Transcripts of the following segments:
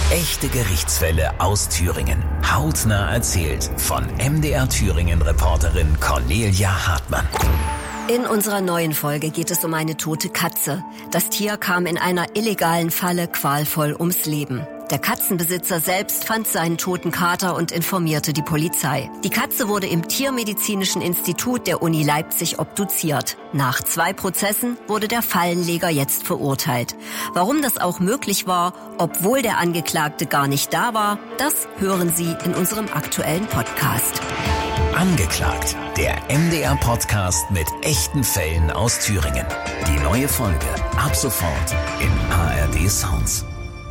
Echte Gerichtsfälle aus Thüringen. Hautnah erzählt von MDR-Thüringen-Reporterin Cornelia Hartmann. In unserer neuen Folge geht es um eine tote Katze. Das Tier kam in einer illegalen Falle qualvoll ums Leben. Der Katzenbesitzer selbst fand seinen toten Kater und informierte die Polizei. Die Katze wurde im Tiermedizinischen Institut der Uni Leipzig obduziert. Nach 2 Prozessen wurde der Fallenleger jetzt verurteilt. Warum das auch möglich war, obwohl der Angeklagte gar nicht da war, das hören Sie in unserem aktuellen Podcast. Angeklagt, der MDR-Podcast mit echten Fällen aus Thüringen. Die neue Folge ab sofort in ARD Sounds.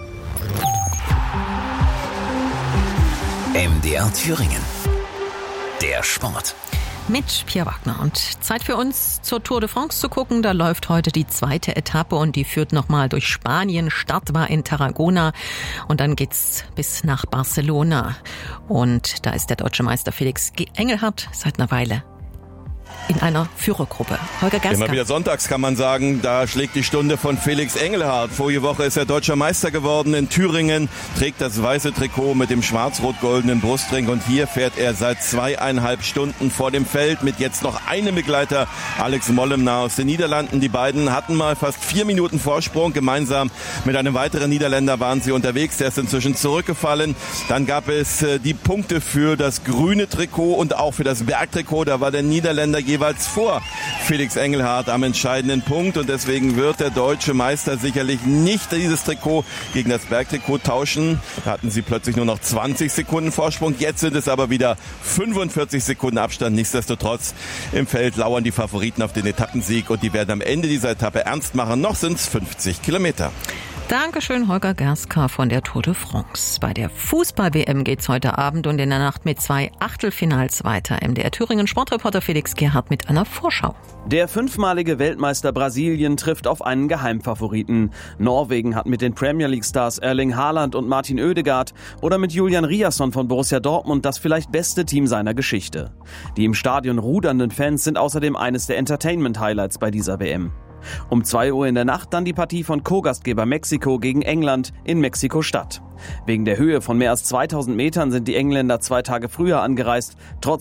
MDR Thüringen. Der Sport. Mit Pia Wagner. Und Zeit für uns zur Tour de France zu gucken. Da läuft heute die 2. Etappe und die führt nochmal durch Spanien. Start war in Tarragona und dann geht's bis nach Barcelona. Und da ist der deutsche Meister Felix Engelhardt seit einer Weile in einer Führergruppe. Holger Gerska. Immer wieder sonntags kann man sagen, da schlägt die Stunde von Felix Engelhardt. Vorige Woche ist er deutscher Meister geworden in Thüringen, trägt das weiße Trikot mit dem schwarz-rot-goldenen Brustring und hier fährt er seit 2,5 Stunden vor dem Feld mit jetzt noch einem Begleiter, Alex Mollema aus den Niederlanden. Die beiden hatten mal fast 4 Minuten Vorsprung. Gemeinsam mit einem weiteren Niederländer waren sie unterwegs. Der ist inzwischen zurückgefallen. Dann gab es die Punkte für das grüne Trikot und auch für das Bergtrikot. Da war der Niederländer jeweils vor Felix Engelhardt am entscheidenden Punkt und deswegen wird der deutsche Meister sicherlich nicht dieses Trikot gegen das Bergtrikot tauschen. Da hatten sie plötzlich nur noch 20 Sekunden Vorsprung, jetzt sind es aber wieder 45 Sekunden Abstand. Nichtsdestotrotz im Feld lauern die Favoriten auf den Etappensieg und die werden am Ende dieser Etappe ernst machen. Noch sind es 50 Kilometer. Dankeschön, Holger Gerska von der Tour de France. Bei der Fußball-WM geht's heute Abend und in der Nacht mit 2 Achtelfinals weiter. MDR Thüringen Sportreporter Felix Gerhardt mit einer Vorschau. Der 5-malige Weltmeister Brasilien trifft auf einen Geheimfavoriten. Norwegen hat mit den Premier League-Stars Erling Haaland und Martin Oedegaard oder mit Julian Riasson von Borussia Dortmund das vielleicht beste Team seiner Geschichte. Die im Stadion rudernden Fans sind außerdem eines der Entertainment-Highlights bei dieser WM. Um 2 Uhr in der Nacht dann die Partie von Co-Gastgeber Mexiko gegen England in Mexiko-Stadt. Wegen der Höhe von mehr als 2000 Metern sind die Engländer 2 Tage früher angereist. Trotz